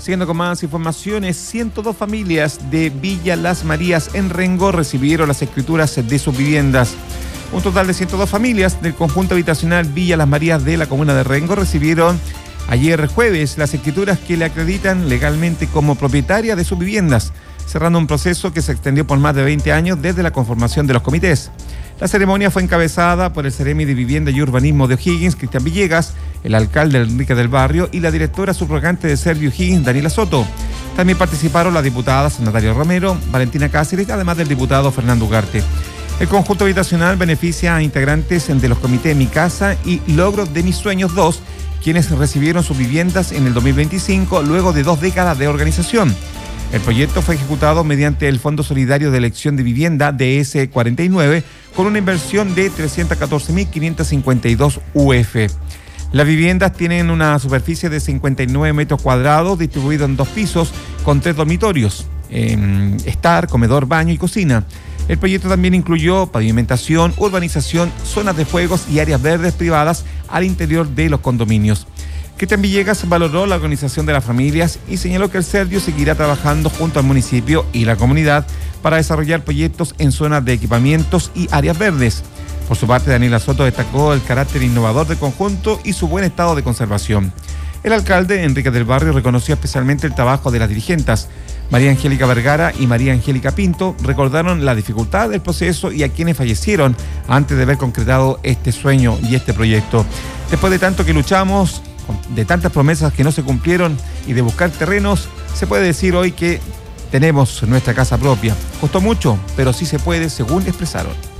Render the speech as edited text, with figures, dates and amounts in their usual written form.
Siguiendo con más informaciones, 102 familias de Villa Las Marías en Rengo recibieron las escrituras de sus viviendas. Un total de 102 familias del conjunto habitacional Villa Las Marías de la comuna de Rengo recibieron ayer jueves las escrituras que le acreditan legalmente como propietaria de sus viviendas, cerrando un proceso que se extendió por más de 20 años desde la conformación de los comités. La ceremonia fue encabezada por el Seremi de Vivienda y Urbanismo de O'Higgins, Cristian Villegas, el alcalde Enrique del Barrio y la directora subrogante de Servio O'Higgins, Daniela Soto. También participaron las diputadas Natalia Romero, Valentina Cáceres, además del diputado Fernando Ugarte. El conjunto habitacional beneficia a integrantes de los comités Mi Casa y Logros de Mis Sueños 2, quienes recibieron sus viviendas en el 2025 luego de 2 décadas de organización. El proyecto fue ejecutado mediante el Fondo Solidario de Elección de Vivienda DS49 con una inversión de 314.552 UF. Las viviendas tienen una superficie de 59 metros cuadrados distribuidos en 2 pisos con 3 dormitorios, estar, comedor, baño y cocina. El proyecto también incluyó pavimentación, urbanización, zonas de juegos y áreas verdes privadas al interior de los condominios. Cristian Villegas valoró la organización de las familias y señaló que el Servio seguirá trabajando junto al municipio y la comunidad para desarrollar proyectos en zonas de equipamientos y áreas verdes. Por su parte, Daniela Soto destacó el carácter innovador del conjunto y su buen estado de conservación. El alcalde Enrique del Barrio reconoció especialmente el trabajo de las dirigentes. María Angélica Vergara y María Angélica Pinto recordaron la dificultad del proceso y a quienes fallecieron antes de haber concretado este sueño y este proyecto. Después de tanto que luchamos, de tantas promesas que no se cumplieron y de buscar terrenos, se puede decir hoy que tenemos nuestra casa propia. Costó mucho, pero sí se puede, según expresaron.